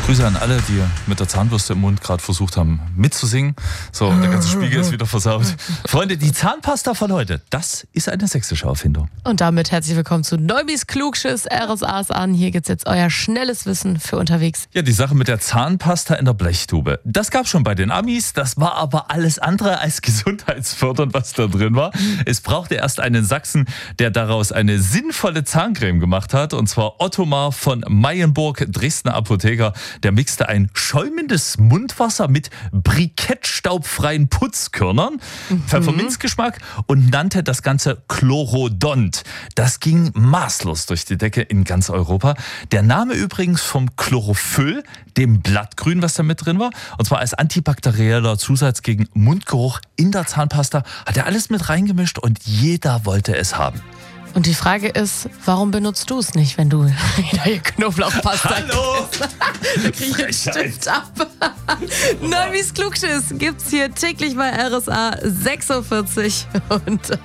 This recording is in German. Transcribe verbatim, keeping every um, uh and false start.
Grüße an alle, die mit der Zahnbürste im Mund gerade versucht haben mitzusingen. So, und der ganze Spiegel ist wieder versaut. Freunde, die Zahnpasta von heute, das ist eine sächsische Erfindung. Und damit herzlich willkommen zu Neubis Klugschiss, R S A's an. Hier gibt's jetzt euer schnelles Wissen für unterwegs. Ja, die Sache mit der Zahnpasta in der Blechtube. Das gab's schon bei den Amis, das war aber alles andere als gesundheitsfördernd, was da drin war. Es brauchte erst einen Sachsen, der daraus eine sinnvolle Zahncreme gemacht hat, und zwar Ottomar von Meyenburg, Dresdner Apotheker. Der mixte ein schäumendes Mundwasser mit brikettstaubfreien Putzkörnern, mhm. Pfefferminzgeschmack und nannte das Ganze Chlorodont. Das ging maßlos durch die Decke in ganz Europa. Der Name übrigens vom Chlorophyll, dem Blattgrün, was da mit drin war, und zwar als antibakterieller Zusatz gegen Mundgeruch in der Zahnpasta, hat er alles mit reingemischt und jeder wollte es haben. Und die Frage ist, warum benutzt du es nicht, wenn du wieder hier Knoblauchpasta Hallo! Da krieg ich einen Stift ab. Neubis Klugschiss gibt's hier täglich bei R S A sechs Uhr vierzig und